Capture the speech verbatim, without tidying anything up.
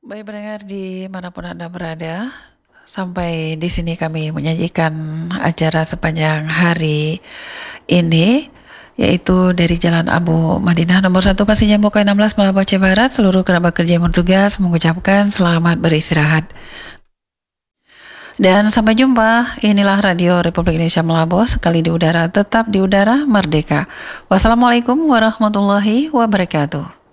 Baik pendengar dimanapun Anda berada, sampai di sini kami menyajikan acara sepanjang hari ini, yaitu dari Jalan Abu Madinah nomor satu Pasir Jambukai enam belas Malabo Aceh Barat. Seluruh kerabat kerja yang bertugas mengucapkan selamat beristirahat. Dan sampai jumpa, inilah Radio Republik Indonesia Malabo, sekali di udara, tetap di udara, merdeka. Wassalamualaikum warahmatullahi wabarakatuh.